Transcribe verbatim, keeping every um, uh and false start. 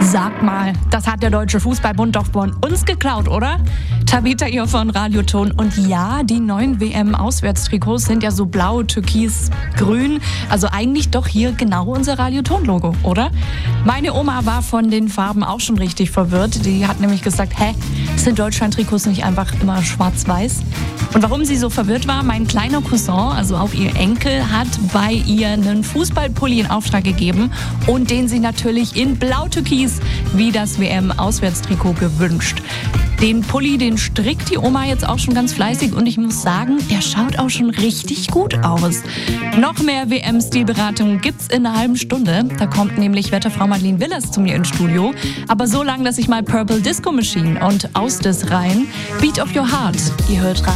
Sag mal, das hat der Deutsche Fußballbund doch von uns geklaut, oder? Tabita hier von Radioton. Und ja, die neuen W M-Auswärtstrikots sind ja so blau, türkis, grün. Also eigentlich doch hier genau unser Radioton-Logo, oder? Meine Oma war von den Farben auch schon richtig verwirrt. Die hat nämlich gesagt, hä, sind Deutschland-Trikots nicht einfach immer schwarz-weiß? Und warum sie so verwirrt war, mein kleiner Cousin, also auch ihr Enkel, hat bei ihr einen Fußballpulli in Auftrag gegeben und den sie natürlich in blau-türkis wie das W M-Auswärtstrikot gewünscht. Den Pulli, den strickt die Oma jetzt auch schon ganz fleißig und ich muss sagen, der schaut auch schon richtig gut aus. Noch mehr W M-Stilberatung gibt's in einer halben Stunde. Da kommt nämlich Wetterfrau Madeleine Willers zu mir ins Studio. Aber so lange, dass ich mal Purple Disco Machine und Aus des Rhein, Beat of Your Heart. Ihr hört